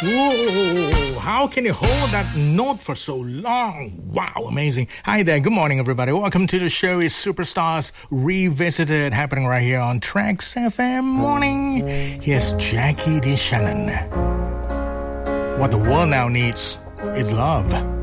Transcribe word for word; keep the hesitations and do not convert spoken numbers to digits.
Whoa, how can you hold that note for so long? Wow, amazing. Hi there, good morning everybody. Welcome to the show. It's Superstars Revisited, happening right here on Trax F M Morning. Here's Jackie DeShannon. What the world now needs is love.